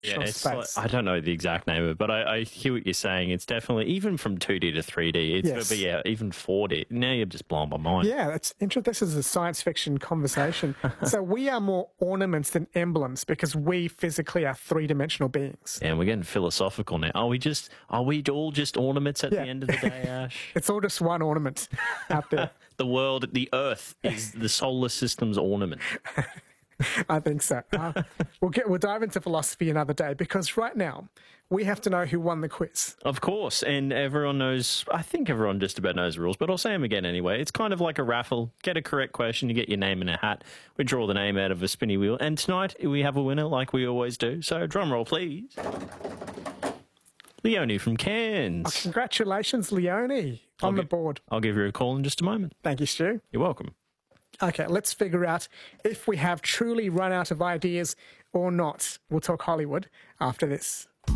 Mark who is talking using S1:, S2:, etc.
S1: Yeah, it's like,
S2: space.
S1: I don't know the exact name of it, but I hear what you're saying. It's definitely, even from 2D to 3D, it's,
S2: Yes.
S1: but yeah, even 4D. Now you're just blowing my mind.
S2: Yeah, that's interesting. This is a science fiction conversation. So we are more ornaments than emblems because we physically are three-dimensional beings.
S1: And we're getting philosophical now. Are we all just ornaments at
S2: Yeah.
S1: the end of the day, Ash?
S2: It's all just one ornament out there.
S1: The world, the Earth is the solar system's ornament.
S2: I think so. We'll dive into philosophy another day because right now we have to know who won the quiz.
S1: Of course, and everyone knows, I think everyone just about knows the rules, but I'll say them again anyway. It's kind of like a raffle. Get a correct question, you get your name in a hat. We draw the name out of a spinny wheel, and tonight we have a winner like we always do. So drum roll, please. Leonie from Cairns.
S2: Oh, congratulations, Leonie, on the board.
S1: I'll give you a call in just a moment.
S2: Thank you, Stu.
S1: You're welcome.
S2: Okay, let's figure out if we have truly run out of ideas or not. We'll talk Hollywood after this.